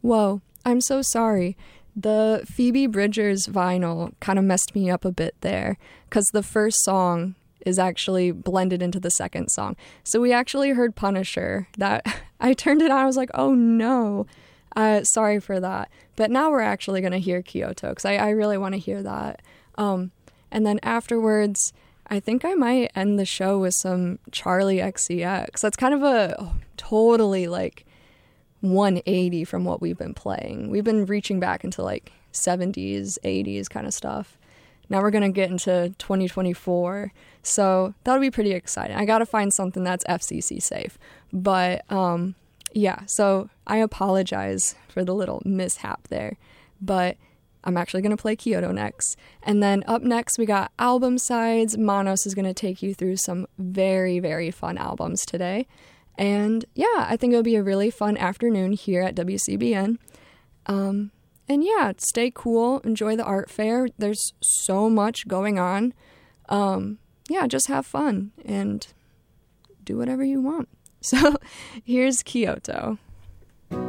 Whoa, I'm so sorry. The Phoebe Bridgers vinyl kind of messed me up a bit there because the first song is actually blended into the second song. So we actually heard Punisher. That I turned it on, I was like, oh no. Sorry for that. But now we're actually going to hear Kyoto because I really want to hear that. And then afterwards, I think I might end the show with some Charlie XCX. That's kind of a totally like 180 from what we've been playing. We've been reaching back into like 70s, 80s kind of stuff. Now we're going to get into 2024. So that'll be pretty exciting. I got to find something that's FCC safe. But yeah, so I apologize for the little mishap there. But I'm actually going to play Kyoto next. And then up next, we got album sides. Manos is going to take you through some very, very fun albums today. And yeah, I think it'll be a really fun afternoon here at WCBN. And yeah, stay cool. Enjoy the art fair. There's so much going on. Yeah, just have fun and do whatever you want. So here's Kyoto.